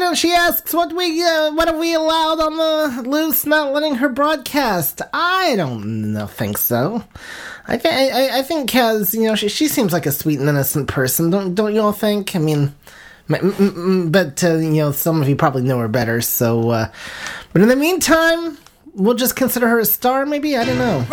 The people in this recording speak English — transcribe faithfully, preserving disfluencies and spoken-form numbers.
Patreon, she asks, what we, uh, what have we allowed on the loose, not letting her broadcast? I don't know, think so. I, th- I, I think Kaz, you know, she, she seems like a sweet and innocent person, don't, don't you all think? I mean, m- m- m- but, uh, you know, some of you probably know her better, so, uh, but in the meantime, we'll just consider her a star, maybe? I don't know.